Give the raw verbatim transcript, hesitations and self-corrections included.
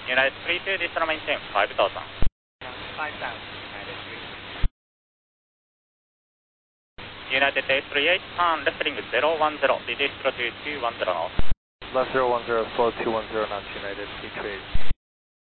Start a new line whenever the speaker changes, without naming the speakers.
United three two, descend maintain five thousand.
five thousand, United three.
United eight three eight, turn left heading zero one zero, D J zero two two one zero knots.
Left zero one zero, slow two one zero knots, United eight three eight.